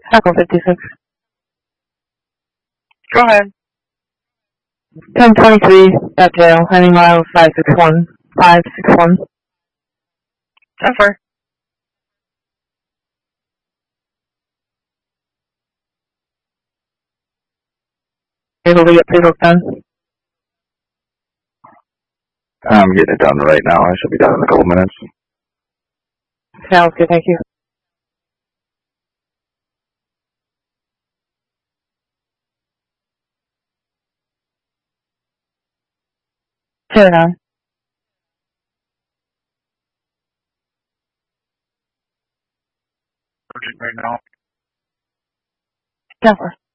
Echo 56. Go ahead. 1023, Bethdale, heading mile 561. 561. That's fine. Able to get pre-book done? I'm getting it done right now. I should be done in a couple minutes. Sounds good, thank you. Turn on. Urgent right now. Cover.